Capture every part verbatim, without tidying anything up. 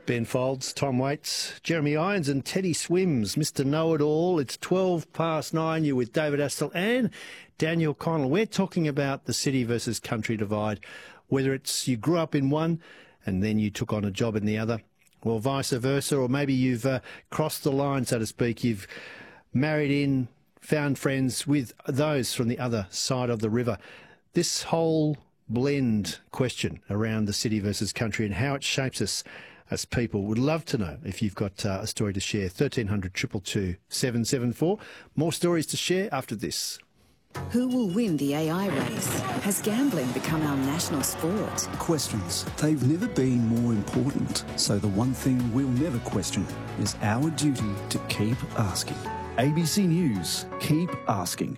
Ben Folds, Tom Waits, Jeremy Irons and Teddy Swims, Mister Know-It-All. It's twelve past nine. You're with David Astle and Daniel Connell. We're talking about the city versus country divide, whether it's you grew up in one and then you took on a job in the other, or vice versa, or maybe you've uh, crossed the line, so to speak. You've married in, found friends with those from the other side of the river. This whole blend question around the city versus country and how it shapes us as people. Would love to know if you've got uh, a story to share. thirteen hundred, two two two, seven seven four. More stories to share after this. Who will win the A I race? Has gambling become our national sport? Questions. They've never been more important. So the one thing we'll never question is our duty to keep asking. A B C News. Keep asking.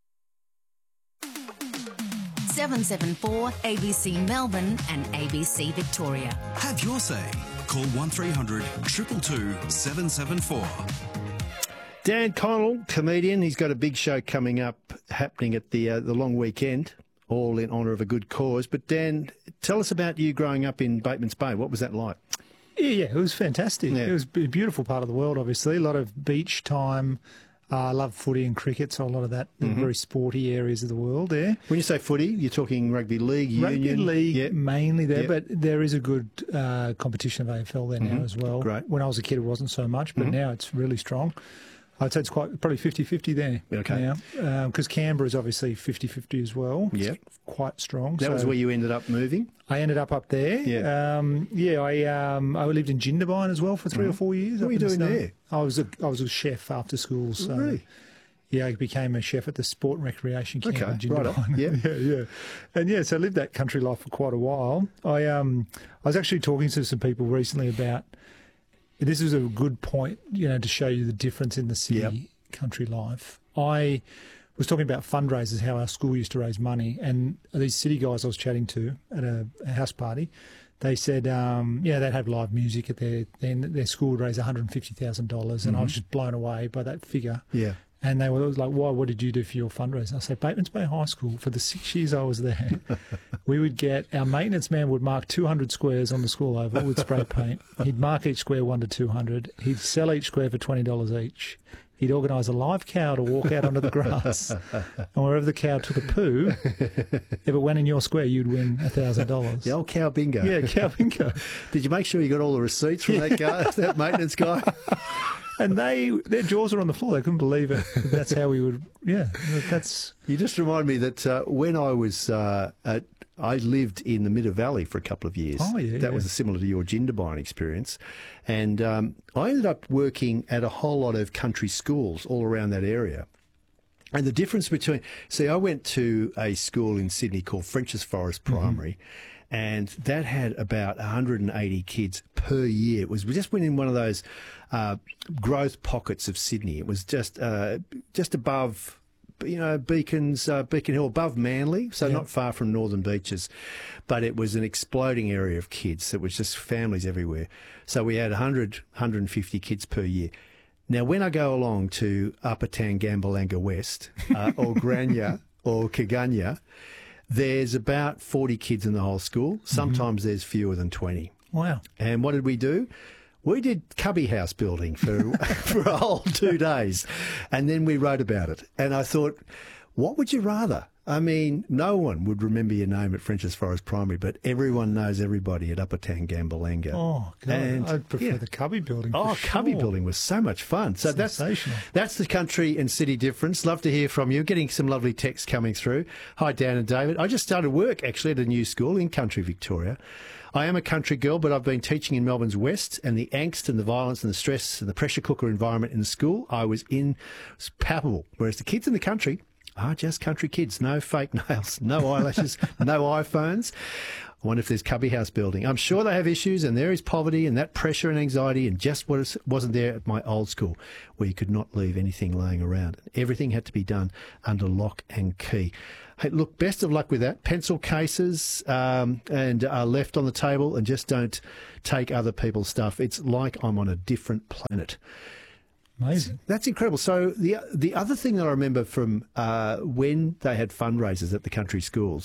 seven seven four A B C Melbourne and A B C Victoria. Have your say. Call one three hundred, two two two, seven seven four. Dan Connell, comedian, he's got a big show coming up happening at the uh, the long weekend, all in honour of a good cause. But Dan, tell us about you growing up in Batemans Bay. What was that like? Yeah, yeah, it was fantastic. Yeah. It was a beautiful part of the world, obviously. A lot of beach time. Uh, I love footy and cricket, so a lot of that, Mm-hmm. very sporty areas of the world there. When you say footy, you're talking rugby league, union? Rugby league Yep. mainly there, Yep. but there is a good uh, competition of A F L there now as well. Great. When I was a kid, it wasn't so much, but now it's really strong. I'd say it's quite probably fifty-fifty there Okay. now, because Canberra is obviously fifty-fifty as well. It's Yep. quite strong. That so was where you ended up moving? I ended up up there. Yeah. um, yeah. I um, I lived in Jindabyne as well for three or four years. What were up you in the doing snow. there? I was a I was a chef after school. So Really? yeah, I became a chef at the Sport and Recreation Camp Okay, in Jindabyne. righto. Yeah. yeah, yeah, and yeah. So I lived that country life for quite a while. I um I was actually talking to some people recently about. This is a good point, you know, to show you the difference in the city. Yep. Country life. I was talking about fundraisers, how our school used to raise money, and these city guys I was chatting to at a, a house party, they said, um, yeah, they'd have live music at their then their school would raise one hundred fifty thousand dollars, and I was just blown away by that figure. Yeah. And they were like, "Why? What did you do for your fundraiser?" I said, "Batemans Bay High School, for the six years I was there, we would get our maintenance man would mark two hundred squares on the school oval with spray paint. He'd mark each square one to two hundred. He'd sell each square for twenty dollars each." He'd organise a live cow to walk out onto the grass, and wherever the cow took a poo, if it went in your square, you'd win a thousand dollars. The old cow bingo. Yeah, cow bingo. Did you make sure you got all the receipts from that guy, that maintenance guy? And they, their jaws were on the floor. They couldn't believe it. That's how we would. Yeah, that's. You just remind me that uh, when I was uh, at, I lived in the Middle Valley for a couple of years. Oh, yeah, That yeah. was similar to your Jindabyne experience. And um, I ended up working at a whole lot of country schools all around that area. And the difference between, see, I went to a school in Sydney called French's Forest Primary, and that had about one hundred eighty kids per year. It was we just went in one of those uh, growth pockets of Sydney. It was just uh, just above, you know, Beacons, uh, Beacon Hill, above Manly, so Yeah. not far from Northern Beaches. But it was an exploding area of kids. It was just families everywhere. So we had one hundred, one hundred fifty kids per year. Now, when I go along to Upper Tangambalanga West uh, or Grania or Kaganya, there's about forty kids in the whole school. Sometimes there's fewer than twenty. Wow. And what did we do? We did cubby house building for for a whole two days. And then we wrote about it. And I thought, what would you rather? I mean, no one would remember your name at French's Forest Primary, but everyone knows everybody at Upper Tangambalanga. Oh, God. And, I'd prefer yeah. the cubby building. Oh, for cubby sure. building was so much fun. So Sensational. that's that's the country and city difference. Love to hear from you. Getting some lovely texts coming through. Hi, Dan and David. I just started work actually at a new school in country Victoria. I am a country girl, but I've been teaching in Melbourne's West, and the angst and the violence and the stress and the pressure cooker environment in the school I was in was palpable. Whereas the kids in the country are just country kids. No fake nails, no eyelashes, no iPhones. I wonder if there's cubby house building. I'm sure they have issues, and there is poverty and that pressure and anxiety, and just what is- wasn't there at my old school, where you could not leave anything laying around. Everything had to be done under lock and key. Hey, look, best of luck with that. Pencil cases um, and are left on the table, and just don't take other people's stuff. It's like I'm on a different planet. Amazing. That's incredible. So the the other thing that I remember from uh, when they had fundraisers at the country schools,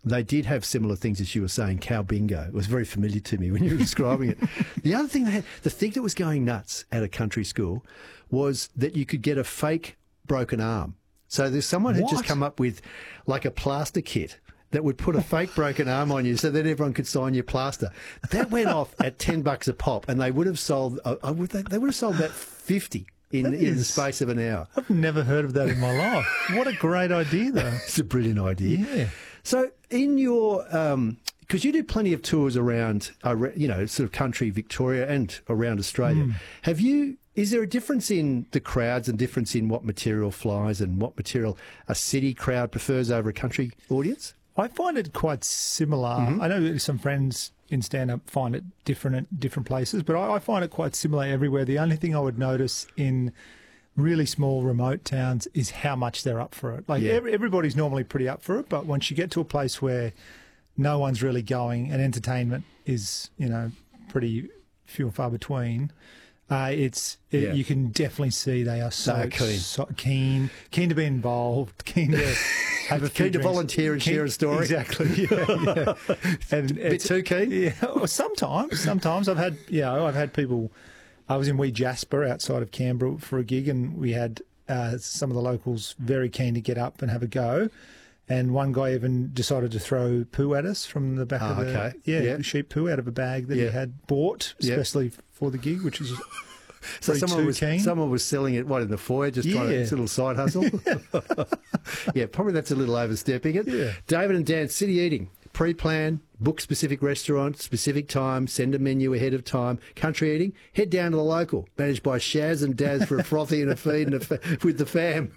they did have similar things as you were saying. Cow bingo. It was very familiar to me when you were describing it. The other thing they had, the thing that was going nuts at a country school was that you could get a fake broken arm. So there's someone who just What? come up with like a plaster kit that would put a fake broken arm on you so that everyone could sign your plaster. That went off at ten bucks a pop, and they would have sold, uh, uh, would they, they would have sold about fifty in, That in the is- space of an hour. I've never heard of that in my life. What a great idea, though. It's a brilliant idea. Yeah. So in your, because you do plenty of tours around, uh, you know, sort of country Victoria and around Australia, Hmm. have you, is there a difference in the crowds and difference in what material flies and what material a city crowd prefers over a country audience? I find it quite similar. I know some friends in stand-up find it different at different places, but I, I find it quite similar everywhere. The only thing I would notice in really small remote towns is how much they're up for it. Like Yeah. every, everybody's normally pretty up for it, but once you get to a place where no one's really going and entertainment is, you know, pretty few and far between, uh, it's it, Yeah. you can definitely see they are so, They are keen. so keen, keen to be involved, keen to have a few Keen to drinks. volunteer and share a story. Exactly. Yeah, yeah. And A bit it's- too keen? Yeah. Well, sometimes, sometimes I've had, you know, I've had people. I was in Wee Jasper outside of Canberra for a gig, and we had uh, some of the locals very keen to get up and have a go. And one guy even decided to throw poo at us from the back Ah, of the okay. yeah, Yeah. sheep poo out of a bag that Yeah. he had bought Yeah. especially for the gig, which is So pretty someone too was keen. someone was selling it, what, in the foyer, just trying to, Yeah. it's a little side hustle? Yeah, probably that's a little overstepping it. Yeah. David and Dan, city eating, pre-plan, book specific restaurant, specific time, send a menu ahead of time. Country eating, head down to the local, managed by Shaz and Daz for a frothy and a feed and a fa- with the fam.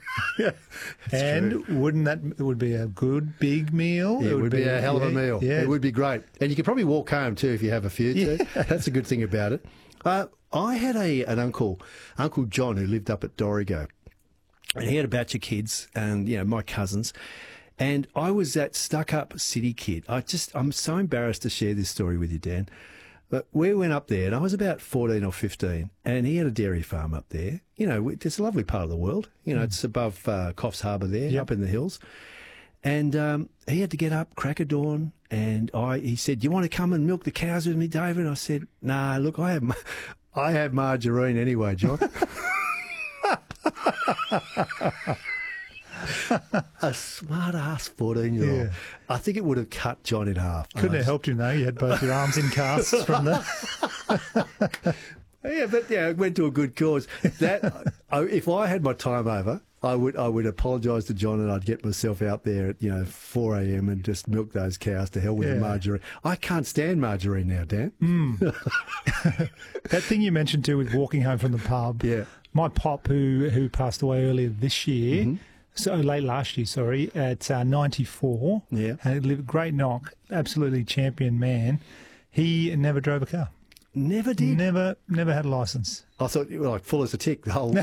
and wouldn't that it would be a good big meal? It would be a hell of a yeah, meal. Yeah, It would be great. And you could probably walk home too if you have a few too. That's a good thing about it. Uh, I had a an uncle, Uncle John, who lived up at Dorrigo. And he had a batch of kids and, you know, my cousins. And I was that stuck-up city kid. I just, I'm so embarrassed to share this story with you, Dan. But we went up there, and I was about fourteen or fifteen, and he had a dairy farm up there. You know, it's a lovely part of the world. You know, it's above uh, Coffs Harbour there, Yep. up in the hills. And um, he had to get up, crack of dawn, and I. He said, "Do you want to come and milk the cows with me, David?" And I said, "Nah, look, I have, ma- I have margarine anyway, John." A smart ass fourteen year old. Yeah. I think it would have cut John in half. couldn't And I have helped him though. You had both your arms in casts from the. Yeah, but yeah, it went to a good cause. That I, if I had my time over, I would I would apologise to John, and I'd get myself out there at you know four a m and just milk those cows to hell with the Yeah. margarine. I can't stand margarine now, Dan. That thing you mentioned too with walking home from the pub. Yeah. My pop, who who passed away earlier this year, Mm-hmm. so late last year, sorry, at uh, ninety-four. Yeah. And he lived great knock, absolutely champion man. He never drove a car. Never did. Never, never had a license. I thought you were like full as a tick. The whole.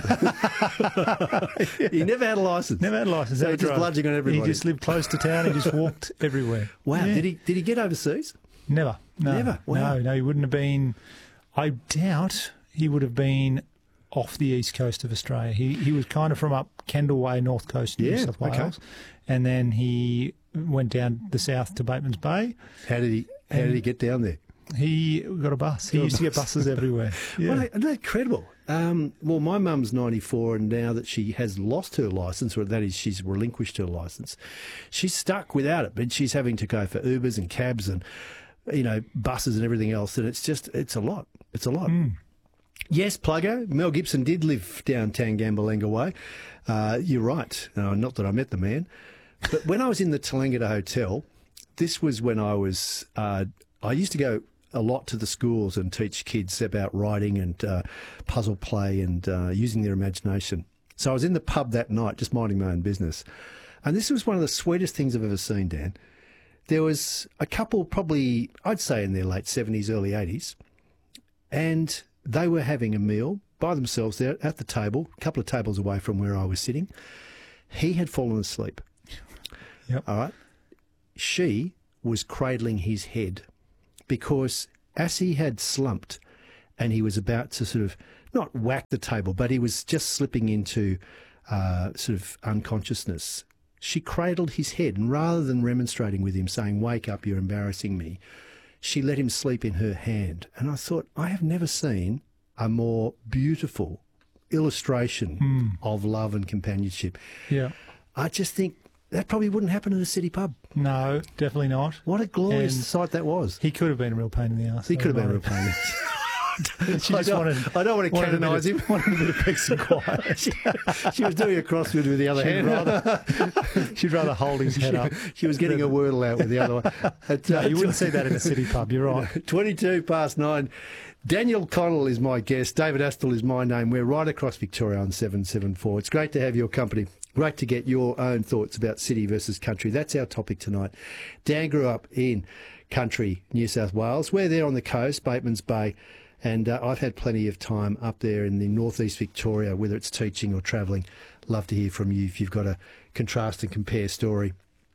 He never had a license. Never had a license. So never he just drove. bludgeoned on everybody. He just lived close to town. He just walked everywhere. Wow. Yeah. Did he did he get overseas? Never. No. Never? Wow. No, no, he wouldn't have been. I doubt he would have been off the east coast of Australia. He he was kind of from up Kendall Way, north coast, New Yeah, South okay. Wales, and then he went down the south to Bateman's Bay. How did he How did he get down there? He got a bus. He Got a used to get bus. buses everywhere. Yeah. Well, isn't that incredible? Um, well, my mum's ninety-four, and now that she has lost her licence, or that is, she's relinquished her licence, she's stuck without it. But she's having to go for Ubers and cabs and, you know, buses and everything else, and it's just, it's a lot. It's a lot. Yes, Pluggo, Mel Gibson did live down Tangambalenga way. Uh, you're right. Uh, not that I met the man. But when I was in the Tallangatta Hotel, this was when I was, uh, I used to go a lot to the schools and teach kids about writing and uh, puzzle play and uh, using their imagination. So I was in the pub that night just minding my own business. And this was one of the sweetest things I've ever seen, Dan. There was a couple probably, I'd say in their late seventies, early eighties, and they were having a meal by themselves there at the table, a couple of tables away from where I was sitting. He had fallen asleep. Yep. All right. She was cradling his head because as he had slumped and he was about to sort of not whack the table, but he was just slipping into uh, sort of unconsciousness, she cradled his head, and rather than remonstrating with him, saying, "Wake up, you're embarrassing me," she let him sleep in her hand. And I thought, I have never seen a more beautiful illustration mm. of love and companionship. Yeah. I just think that probably wouldn't happen in a city pub. No, definitely not. What a glorious And sight that was. He could have been a real pain in the ass. He could have been a real pain. pain in the ass. She I, just don't, wanted, I don't want to wanted a bit canonise of- him. Wanted a bit of peace and quiet. she, she was doing a crossword with the other She'd hand. rather, she'd rather hold his head up. She was getting a wordle out with the other one. At, No, uh, you wouldn't see that in a city pub. You're right. twenty-two past nine. Daniel Connell is my guest. David Astle is my name. We're right across Victoria on seven seven four. It's great to have your company. Great to get your own thoughts about city versus country. That's our topic tonight. Dan grew up in country New South Wales. We're there on the coast, Bateman's Bay, and uh, I've had plenty of time up there in the northeast Victoria, whether it's teaching or travelling. Love to hear from you if you've got a contrast and compare story.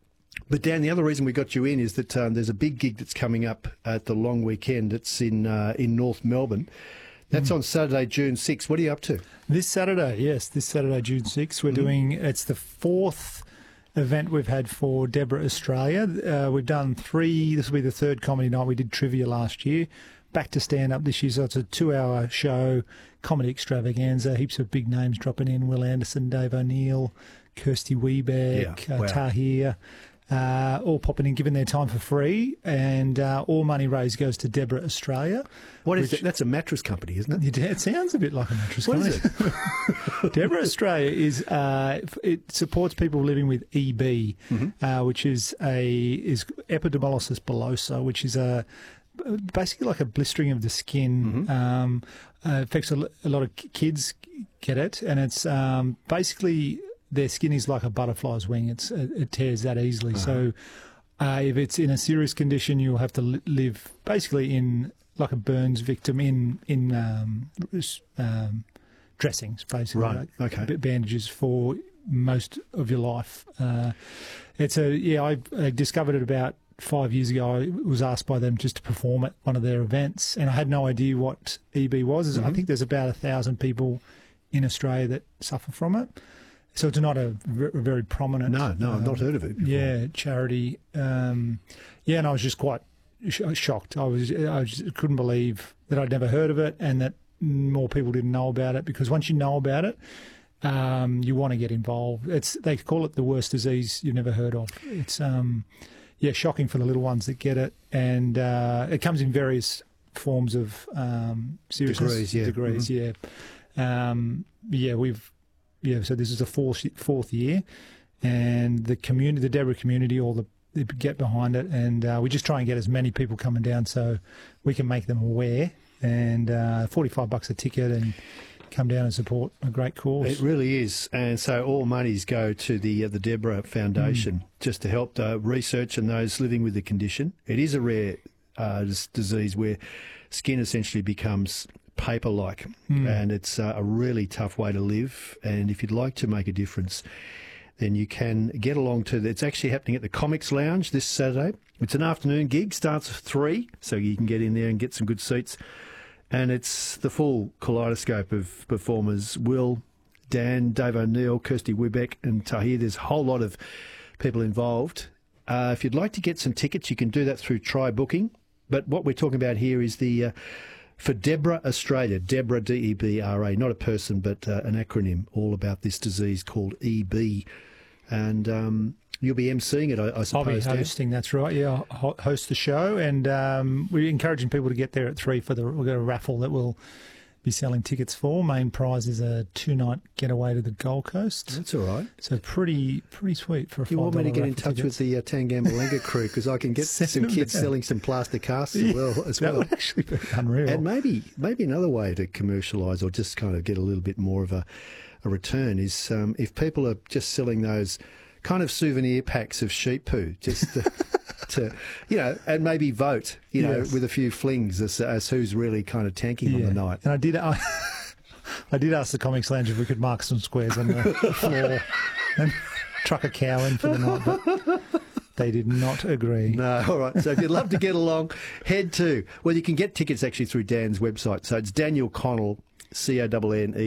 But Dan, the other reason we got you in is that um, there's a big gig that's coming up at the long weekend. It's in uh, in North Melbourne. That's mm. on Saturday, June sixth. What are you up to? This Saturday, yes, this Saturday, June sixth, we're mm. doing, it's the fourth event we've had for Deborah Australia. Uh, we've done three, this will be the third comedy night. We did trivia last year. Back to stand-up this year, so it's a two-hour show, comedy extravaganza, heaps of big names dropping in, Will Anderson, Dave O'Neill, Kirsty Wiebeck, Yeah, uh, wow. Tahir, uh, all popping in, giving their time for free, and uh, all money raised goes to Deborah Australia. What is which- it? That's a mattress company, isn't it? It, it sounds a bit like a mattress What company. is it? Deborah Australia is uh, it supports people living with E B, Mm-hmm. uh, which is a is epidermolysis bullosa, which is a basically like a blistering of the skin. Mm-hmm. Um, uh, affects a, l- a lot of k- kids get it, and it's um, basically their skin is like a butterfly's wing. It's it, it tears that easily. Uh-huh. So uh, if it's in a serious condition, you'll have to li- live basically in like a burns victim in in um, s- um, dressings, basically, Right, like okay. b- bandages for most of your life. Uh, it's a yeah. I, I discovered it about five years ago. I was asked by them just to perform at one of their events, and I had no idea what E B was. Mm-hmm. I think there's about a thousand people in Australia that suffer from it. So it's not a, v- a very prominent. No, no, I've um, not heard of it before. Yeah, charity. Um, yeah, and I was just quite sh- shocked. I was, I just couldn't believe that I'd never heard of it, and that more people didn't know about it. Because once you know about it, um, you want to get involved. It's they call it the worst disease you've never heard of. It's um, yeah, shocking for the little ones that get it, and uh, it comes in various forms of um, seriousness. Degrees, yeah. Degrees, yeah. Um, yeah, we've yeah. So this is the fourth fourth year, and the community, the Deborah community, all the they get behind it, and uh, we just try and get as many people coming down so we can make them aware. And uh, forty-five bucks a ticket, and come down and support a great cause. It really is, and so all monies go to the uh, the Deborah Foundation Mm. just to help uh, research and those living with the condition. It is a rare uh, dis- disease where skin essentially becomes paper-like, Mm. and it's uh, a really tough way to live. And if you'd like to make a difference, then you can get along to. The, it's actually happening at the Comics Lounge this Saturday. It's an afternoon gig, starts at three, so you can get in there and get some good seats. And it's the full kaleidoscope of performers. Will, Dan, Dave O'Neill, Kirsty Wiebeck and Tahir. There's a whole lot of people involved. Uh, if you'd like to get some tickets, you can do that through Try Booking. But what we're talking about here is the uh, for Deborah Australia, Deborah, D E B R A, not a person but uh, an acronym all about this disease called E B. And um, you'll be emceeing it, I, I suppose. I'll be Dan. hosting, that's right. Yeah, I'll ho- host the show, and um, we're encouraging people to get there at three for the. We've got a raffle that we'll be selling tickets for. Main prize is a two-night getaway to the Gold Coast. That's all right. So pretty, pretty sweet for a Do you want me to get in touch tickets. with the uh, Tangambalenga crew because I can get Send some them kids down. selling some plaster casts as well. As That well. would actually be unreal. And maybe maybe another way to commercialise or just kind of get a little bit more of a, a return is um, if people are just selling those kind of souvenir packs of sheep poo, just to, to you know, and maybe vote, you know, Yes. with a few flings as, as who's really kind of tanking on the night. And I did. I, I did ask the Comics Lounge if we could mark some squares on the floor and truck a cow in for the night, but they did not agree. No, all right. So if you'd love to get along, head to, well, you can get tickets actually through Dan's website. So it's Daniel Connell, C O N N E.